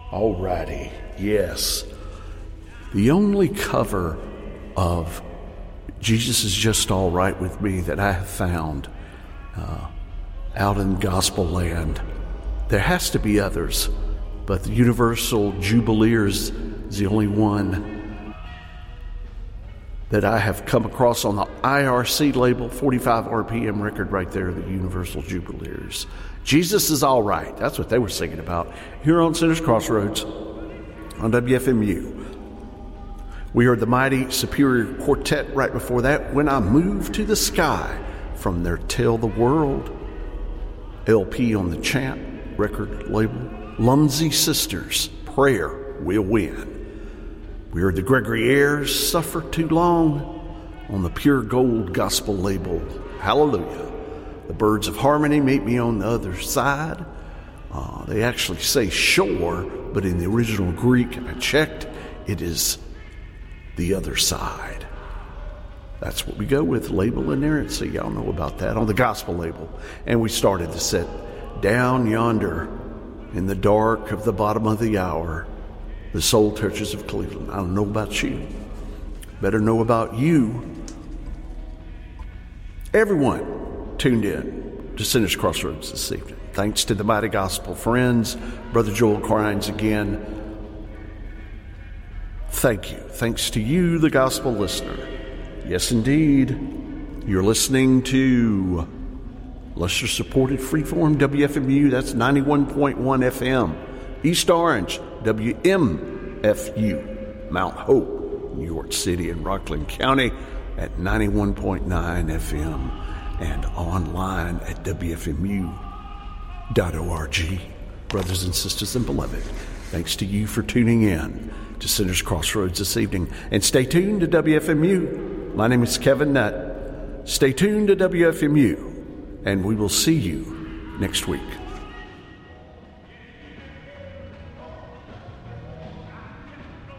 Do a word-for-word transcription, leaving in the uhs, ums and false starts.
Alrighty, yes. The only cover of Jesus is Just All Right With Me that I have found uh, out in gospel land. There has to be others, but the Universal Jubileers is the only one that I have come across on the I R C label, forty-five R P M record right there, the Universal Jubileers. Jesus is All Right. That's what they were singing about here on Sinners Crossroads on W F M U. We heard the Mighty Superior Quartet right before that, When I Move to the Sky, from their Tell the World L P on the Chant record label. Lumsey Sisters, Prayer Will Win. We heard the Gregory Ayres, Suffer Too Long, on the Pure Gold gospel label. Hallelujah. The Birds of Harmony, Meet Me on the Other Side. Uh, they actually say shore, but in the original Greek, I checked, it is the other side. That's what we go with, label inerrancy. Y'all know about that on the gospel label. And we started to set Down Yonder in the dark of the bottom of the hour, the Soul Churches of Cleveland. I don't know about you. Better know about you. Everyone tuned in to Sinners Crossroads this evening. Thanks to the Mighty Gospel Friends, Brother Joel Crines again. Thank you. Thanks to you, the gospel listener. Yes, indeed. You're listening to Lesser-supported freeform W F M U. That's ninety-one point one F M. East Orange, W M F U. Mount Hope, New York City and Rockland County at ninety-one point nine F M. And online at W F M U dot org. Brothers and sisters and beloved, thanks to you for tuning in to Sinners Crossroads this evening. And stay tuned to W F M U. My name is Kevin Nutt. Stay tuned to W F M U, and we will see you next week.